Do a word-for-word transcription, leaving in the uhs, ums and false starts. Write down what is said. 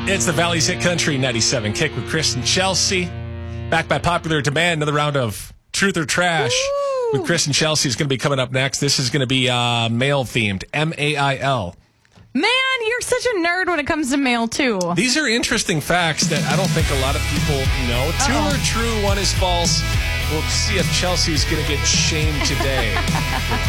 It's the Valley's Hit Country ninety-seven Kick with Chris and Chelsea. Back by popular demand, another round of Truth or Trash Woo! With Chris and Chelsea is going to be coming up next. This is going to be uh, mail-themed, M A I L. Man, you're such a nerd when it comes to mail, too. These are interesting facts that I don't think a lot of people know. Uh-oh. Two are true, one is false. We'll see if Chelsea's going to get shamed today.